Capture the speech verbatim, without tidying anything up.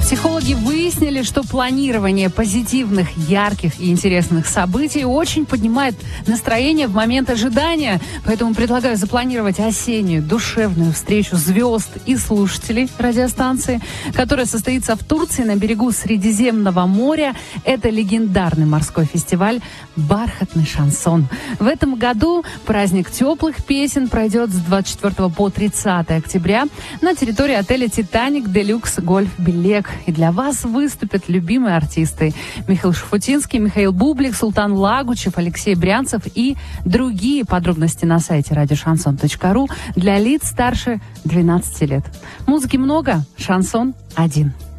Психологи выяснили, что планирование позитивных, ярких и интересных событий очень поднимает настроение в момент ожидания. Поэтому предлагаю запланировать осеннюю душевную встречу звезд и слушателей радиостанции, которая состоится в Турции на берегу Средиземного моря. Это легендарный морской фестиваль «Бархатный шансон». В этом году праздник теплых песен пройдет с двадцать четвёртого по тридцатое октября на территории отеля «Титаник Делюкс Гольф Белек». И для вас выступят любимые артисты: Михаил Шуфутинский, Михаил Бублик, Султан Лагучев, Алексей Брянцев и другие. Подробности на сайте радиошансон точка ру для лиц старше двенадцати лет. Музыки много, шансон один.